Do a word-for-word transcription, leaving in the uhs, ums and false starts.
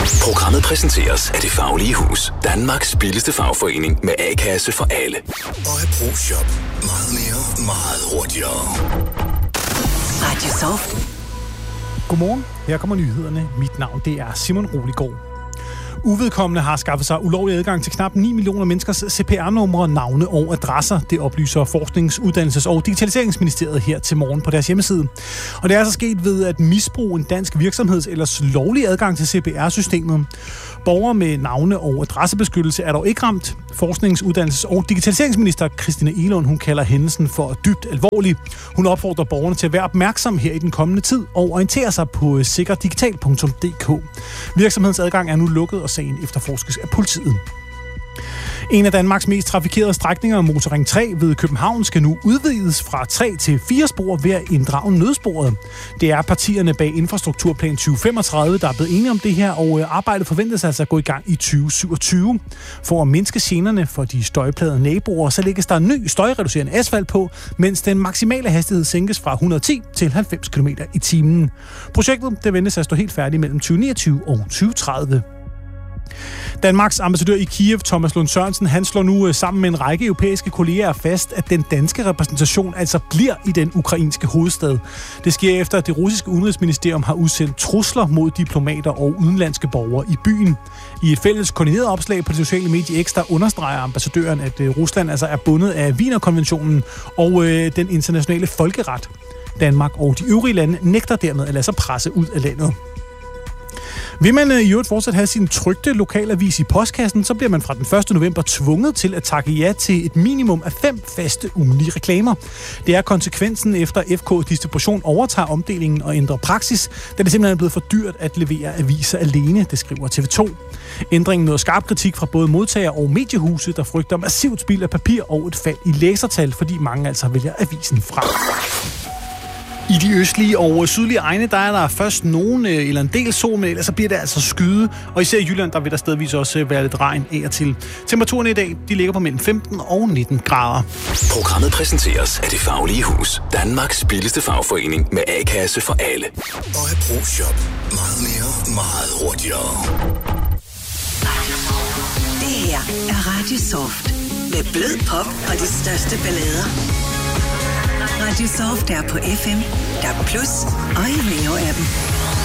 Programmet præsenteres af Det Faglige Hus. Danmarks billigste fagforening med A-kasse for alle. Og et ProShop. Meget mere, meget hurtigere. Radio Soft. Godmorgen. Her kommer nyhederne. Mit navn det er Simon Roligård. Uvedkommende har skaffet sig ulovlig adgang til knap ni millioner menneskers C P R-numre, navne og adresser. Det oplyser Forsknings-, Uddannelses- og Digitaliseringsministeriet her til morgen på deres hjemmeside. Og det er altså sket ved at misbruge en dansk virksomheds ellers lovlig adgang til C P R-systemet. Borgere med navne- og adressebeskyttelse er dog ikke ramt. Forsknings-, Uddannelses- og Digitaliseringsminister Christina Egelund, hun kalder hændelsen for dybt alvorlig. Hun opfordrer borgerne til at være opmærksom her i den kommende tid og orientere sig på sikkerdigital punktum d k. Virksomhedens adgang er nu lukket, og sagen efterforskes af politiet. En af Danmarks mest trafikerede strækninger, Motorring tre ved København, skal nu udvides fra tre til fire spor ved at inddrage nødsporet. Det er partierne bag Infrastrukturplan tyve femogtredive, der er blevet enige om det her, og arbejdet forventes altså at gå i gang i tyve syvogtyve. For at mindske generne for de støjplagede naboer, så lægges der en ny støjreducerende asfalt på, mens den maksimale hastighed sænkes fra et hundrede og ti til halvfems kilometer i timen. Projektet det ventes at stå helt færdigt mellem tyve niogtyve og tyve tredive. Danmarks ambassadør i Kiev, Thomas Lund Sørensen, han slår nu sammen med en række europæiske kolleger fast, at den danske repræsentation altså bliver i den ukrainske hovedstad. Det sker efter, at det russiske udenrigsministerium har udsendt trusler mod diplomater og udenlandske borgere i byen. I et fælles koordineret opslag på det sociale medie X, der understreger ambassadøren, at Rusland altså er bundet af Wienerkonventionen og øh, den internationale folkeret. Danmark og de øvrige lande nægter dermed at lade sig presse ud af landet. Vil man i øvrigt fortsat have sin trykte lokalavis i postkassen, så bliver man fra den første november tvunget til at takke ja til et minimum af fem faste ugenlige reklamer. Det er konsekvensen efter F K Distribution overtager omdelingen og ændrer praksis, da det simpelthen er blevet for dyrt at levere aviser alene, det skriver T V to. Ændringen møder skarp kritik fra både modtager og mediehuse, der frygter massivt spild af papir og et fald i læsertal, fordi mange altså vælger avisen fra. I de østlige og sydlige egne, der er der først nogen eller en del sol, men ellers så bliver det altså skyde. Og især i Jylland, der vil der stedvis også være lidt regn af og til. Temperaturen i dag, de ligger på mellem femten og nitten grader. Programmet præsenteres af Det Faglige Hus. Danmarks billigste fagforening med A-kasse for alle. Og et ProShop. Meget mere, meget hurtigere. Det her er Radio Soft. Med blød pop og de største ballader. Radio Soft er på F M, D A B plus og i Veo-appen.